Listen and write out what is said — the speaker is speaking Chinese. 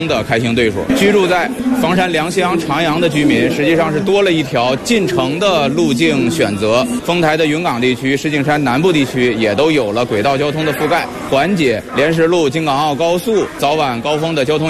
的开行对数。居住在房山良乡、长阳的居民，实际上是多了一条进城的路径选择。丰台的云岗地区、石景山南部地区也都有了轨道交通的覆盖，缓解莲石路、京港澳高速早晚高峰的交通